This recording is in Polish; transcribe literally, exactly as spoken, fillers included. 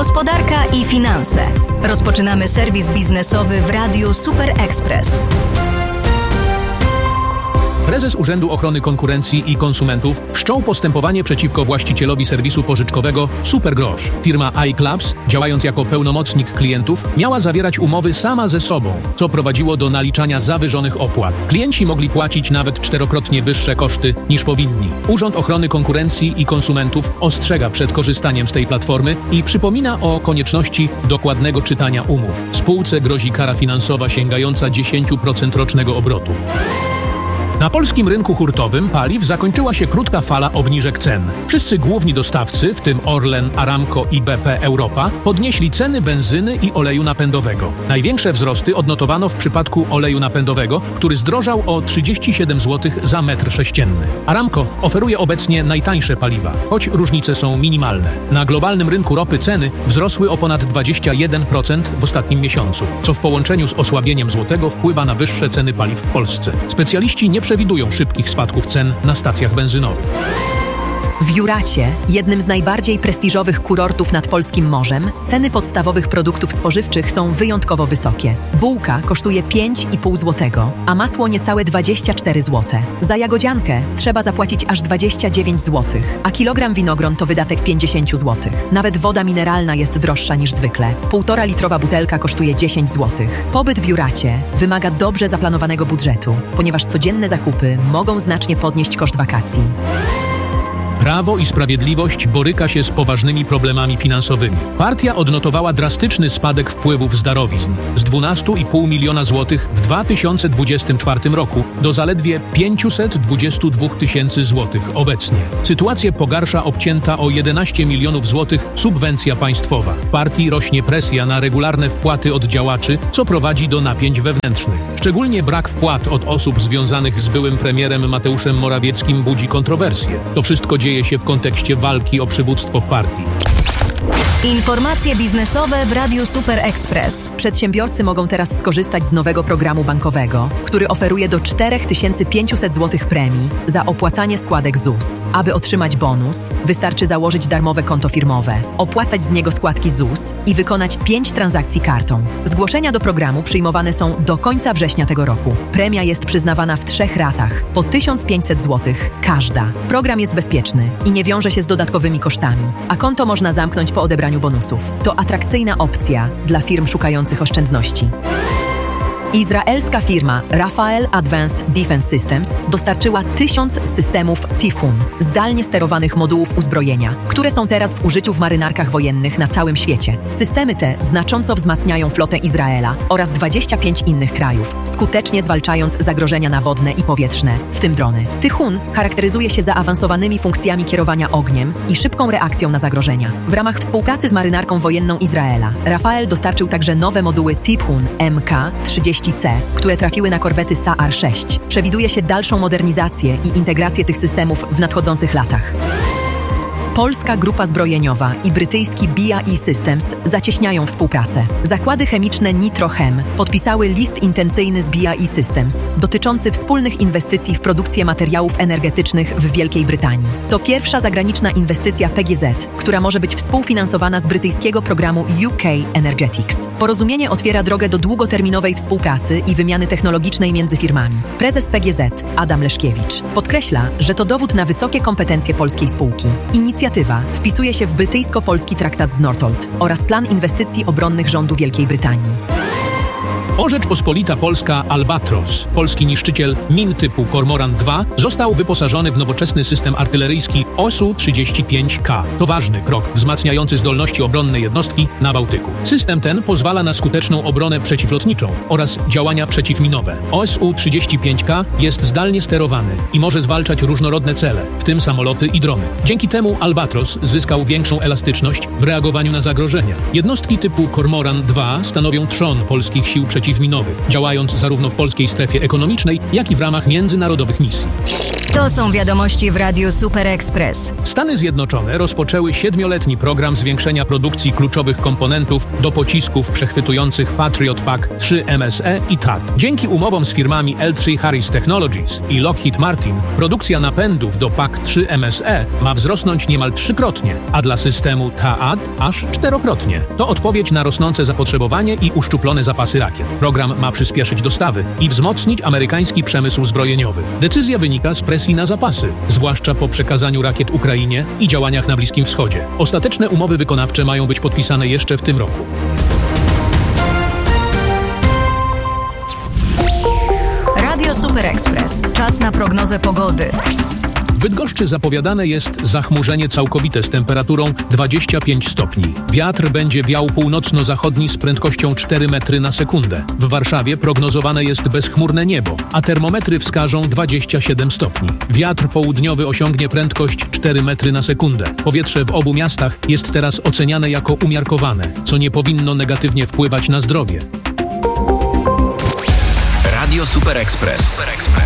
Gospodarka i finanse. Rozpoczynamy serwis biznesowy w Radiu Super Express. Prezes Urzędu Ochrony Konkurencji i Konsumentów wszczął postępowanie przeciwko właścicielowi serwisu pożyczkowego Supergrosz. Firma iClubs, działając jako pełnomocnik klientów, miała zawierać umowy sama ze sobą, co prowadziło do naliczania zawyżonych opłat. Klienci mogli płacić nawet czterokrotnie wyższe koszty niż powinni. Urząd Ochrony Konkurencji i Konsumentów ostrzega przed korzystaniem z tej platformy i przypomina o konieczności dokładnego czytania umów. Spółce grozi kara finansowa sięgająca dziesięć procent rocznego obrotu. Na polskim rynku hurtowym paliw zakończyła się krótka fala obniżek cen. Wszyscy główni dostawcy, w tym Orlen, Aramco i B P Europa, podnieśli ceny benzyny i oleju napędowego. Największe wzrosty odnotowano w przypadku oleju napędowego, który zdrożał o trzydzieści siedem złotych za metr sześcienny. Aramco oferuje obecnie najtańsze paliwa, choć różnice są minimalne. Na globalnym rynku ropy ceny wzrosły o ponad dwadzieścia jeden procent w ostatnim miesiącu, co w połączeniu z osłabieniem złotego wpływa na wyższe ceny paliw w Polsce. Specjaliści nie przewidują szybkich spadków cen na stacjach benzynowych. W Juracie, jednym z najbardziej prestiżowych kurortów nad polskim morzem, ceny podstawowych produktów spożywczych są wyjątkowo wysokie. Bułka kosztuje pięć i pół złotego, a masło niecałe dwadzieścia cztery złote. Za jagodziankę trzeba zapłacić aż dwadzieścia dziewięć złotych, a kilogram winogron to wydatek pięćdziesiąt złotych. Nawet woda mineralna jest droższa niż zwykle. Półtora litrowa butelka kosztuje dziesięć złotych. Pobyt w Juracie wymaga dobrze zaplanowanego budżetu, ponieważ codzienne zakupy mogą znacznie podnieść koszt wakacji. Prawo i Sprawiedliwość boryka się z poważnymi problemami finansowymi. Partia odnotowała drastyczny spadek wpływów z darowizn z dwunastu i pół miliona złotych w dwa tysiące dwudziestym czwartym roku do zaledwie pięćset dwadzieścia dwa tysięcy złotych obecnie. Sytuację pogarsza obcięta o jedenaście milionów złotych subwencja państwowa. W partii rośnie presja na regularne wpłaty od działaczy, co prowadzi do napięć wewnętrznych. Szczególnie brak wpłat od osób związanych z byłym premierem Mateuszem Morawieckim budzi kontrowersje. To wszystko dzieje się w kontekście walki o przywództwo w partii. Informacje biznesowe w Radiu Super Express. Przedsiębiorcy mogą teraz skorzystać z nowego programu bankowego, który oferuje do cztery tysiące pięćset złotych premii za opłacanie składek Z U S. Aby otrzymać bonus, wystarczy założyć darmowe konto firmowe, opłacać z niego składki Z U S i wykonać pięć transakcji kartą. Zgłoszenia do programu przyjmowane są do końca września tego roku. Premia jest przyznawana w trzech ratach, po tysiąc pięćset złotych każda. Program jest bezpieczny i nie wiąże się z dodatkowymi kosztami, a konto można zamknąć po odebraniu bonusów. To atrakcyjna opcja dla firm szukających oszczędności. Izraelska firma Rafael Advanced Defense Systems dostarczyła tysiąc systemów Typhoon, zdalnie sterowanych modułów uzbrojenia, które są teraz w użyciu w marynarkach wojennych na całym świecie. Systemy te znacząco wzmacniają flotę Izraela oraz dwadzieścia pięć innych krajów, skutecznie zwalczając zagrożenia nawodne i powietrzne, w tym drony. Typhoon charakteryzuje się zaawansowanymi funkcjami kierowania ogniem i szybką reakcją na zagrożenia. W ramach współpracy z marynarką wojenną Izraela, Rafael dostarczył także nowe moduły Typhoon M K trzydzieści C, które trafiły na korwety S A R sześć. Przewiduje się dalszą modernizację i integrację tych systemów w nadchodzących latach. Polska Grupa Zbrojeniowa i brytyjski B A E Systems zacieśniają współpracę. Zakłady chemiczne Nitrochem podpisały list intencyjny z B A E Systems dotyczący wspólnych inwestycji w produkcję materiałów energetycznych w Wielkiej Brytanii. To pierwsza zagraniczna inwestycja P G Z, która może być współfinansowana z brytyjskiego programu U K Energetics. Porozumienie otwiera drogę do długoterminowej współpracy i wymiany technologicznej między firmami. Prezes P G Z Adam Leszkiewicz podkreśla, że to dowód na wysokie kompetencje polskiej spółki. Inicjatywa wpisuje się w brytyjsko-polski traktat z Northolt oraz plan inwestycji obronnych rządu Wielkiej Brytanii. O Rzeczpospolita Polska Albatros, polski niszczyciel min typu Kormoran dwa, został wyposażony w nowoczesny system artyleryjski O S U trzydzieści pięć K. To ważny krok wzmacniający zdolności obronne jednostki na Bałtyku. System ten pozwala na skuteczną obronę przeciwlotniczą oraz działania przeciwminowe. O S U trzydzieści pięć K jest zdalnie sterowany i może zwalczać różnorodne cele, w tym samoloty i drony. Dzięki temu Albatros zyskał większą elastyczność w reagowaniu na zagrożenia. Jednostki typu Kormoran dwa stanowią trzon polskich sił przeciwlotniczych przeciwminowych, działając zarówno w polskiej strefie ekonomicznej, jak i w ramach międzynarodowych misji. To są wiadomości w Radiu Super Express. Stany Zjednoczone rozpoczęły siedmioletni program zwiększenia produkcji kluczowych komponentów do pocisków przechwytujących Patriot Pak trzy M S E i T A D. Dzięki umowom z firmami L trzy Harris Technologies i Lockheed Martin produkcja napędów do Pak trzy M S E ma wzrosnąć niemal trzykrotnie, a dla systemu T A D aż czterokrotnie. To odpowiedź na rosnące zapotrzebowanie i uszczuplone zapasy rakiet. Program ma przyspieszyć dostawy i wzmocnić amerykański przemysł zbrojeniowy. Decyzja wynika z presji na zapasy, zwłaszcza po przekazaniu rakiet Ukrainie i działaniach na Bliskim Wschodzie. Ostateczne umowy wykonawcze mają być podpisane jeszcze w tym roku. Radio Super Express. Czas na prognozę pogody. W Bydgoszczy zapowiadane jest zachmurzenie całkowite z temperaturą dwadzieścia pięć stopni. Wiatr będzie wiał północno-zachodni z prędkością cztery metry na sekundę. W Warszawie prognozowane jest bezchmurne niebo, a termometry wskażą dwadzieścia siedem stopni. Wiatr południowy osiągnie prędkość cztery metry na sekundę. Powietrze w obu miastach jest teraz oceniane jako umiarkowane, co nie powinno negatywnie wpływać na zdrowie. Radio Super Express.